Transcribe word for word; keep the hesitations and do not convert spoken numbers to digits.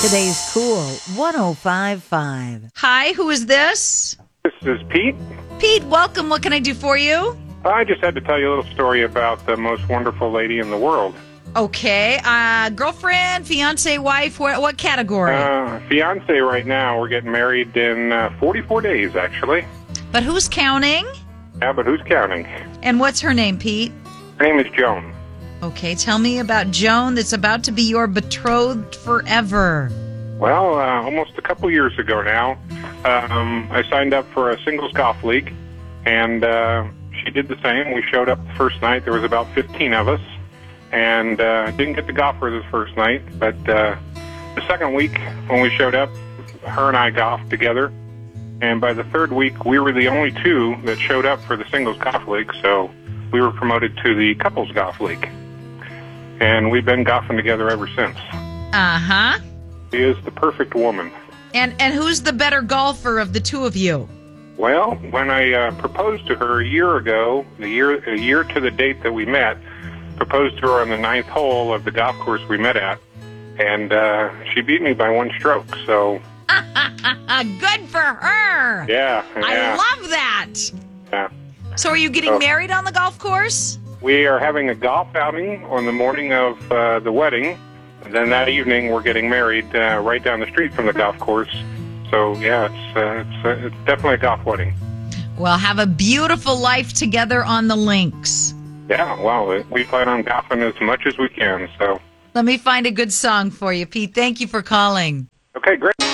Today's Cool one oh five point five. Hi, who is this? This is Pete. Pete, welcome. What can I do for you? I just had to tell you a little story about the most wonderful lady in the world. Okay. Uh, girlfriend, fiance, wife, what, what category? Uh, fiance right now. We're getting married in uh, forty-four days, actually. But who's counting? Yeah, but who's counting? And what's her name, Pete? Her name is Joan. Okay, tell me about Joan that's about to be your betrothed forever. Well, uh, almost a couple years ago now, um, I signed up for a singles golf league, and uh, she did the same. We showed up the first night. There was about fifteen of us, and uh, didn't get to golf for the first night. But uh, the second week, when we showed up, her and I golfed together. And by the third week, we were the only two that showed up for the singles golf league, so we were promoted to the couples golf league. And we've been golfing together ever since. Uh-huh. She is the perfect woman. And and who's the better golfer of the two of you? Well, when I uh, proposed to her a year ago, the year a year to the date that we met, proposed to her on the ninth hole of the golf course we met at, and uh, she beat me by one stroke, so... Good for her! Yeah, I yeah. love that! Yeah. So are you getting So- married on the golf course? We are having a golf outing on the morning of uh, the wedding. And then that evening, we're getting married uh, right down the street from the golf course. So, yeah, it's uh, it's, uh, it's definitely a golf wedding. Well, have a beautiful life together on the links. Yeah, well, we plan on golfing as much as we can. So, Let me find a good song for you, Pete. Thank you for calling. okay, great.